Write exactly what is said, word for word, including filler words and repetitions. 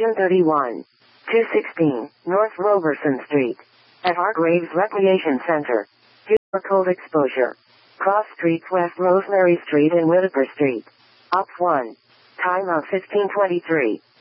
Division thirty-one. two sixteen, North Roberson Street. At Hargraves Recreation Center. two for cold exposure. Cross Streets West Rosemary Street and Whitaker Street. Op one. Time of fifteen twenty-three.